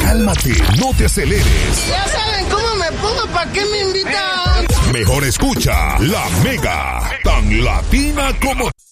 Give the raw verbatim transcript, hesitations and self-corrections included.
cálmate, no te aceleres. Ya saben cómo me pongo, ¿para qué me invitan? Mejor escucha La Mega, tan latina como...